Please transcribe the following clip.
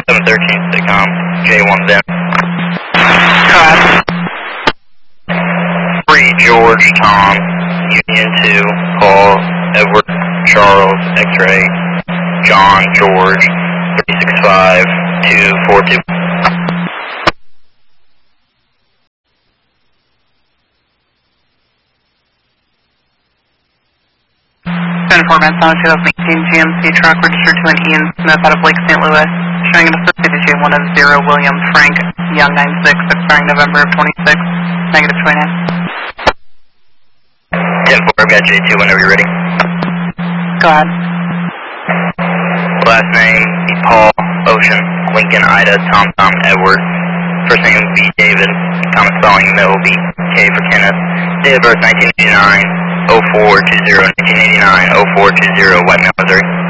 713 Sitcom, J1 Vim. Correct. 3 George Tom, Union 2, Paul, Edward, Charles, X-Ray, John, George, 365 242. 10-4 Manson 2018 GMC truck registered to an Ian Smith out of Lake St. Louis, showing an associated J1 of 0 William Frank Young 96, expiring November of 26, negative 29. 10-4, I've got J2 whenever you're ready. Go ahead. Last name, Paul, Ocean, Lincoln, Ida, Tom, Edward. First name would be David, common spelling, middle will be K for Kenneth. Date of birth 1989, 0420, 1989, 0420, White Mountain, Missouri.